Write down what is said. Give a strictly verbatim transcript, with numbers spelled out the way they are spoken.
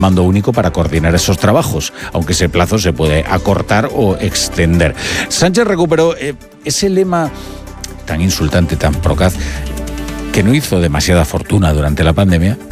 mando único para coordinar esos trabajos, aunque ese plazo se puede acortar o extender. Sánchez recuperó eh, ese lema tan insultante, tan procaz, que no hizo demasiada fortuna durante la pandemia,